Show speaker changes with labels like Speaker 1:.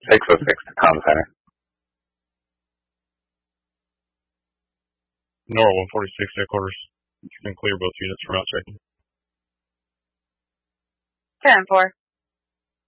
Speaker 1: 606 to Comm Center.
Speaker 2: Nora 146 headquarters. You can clear both units from out checking.
Speaker 3: 10-4.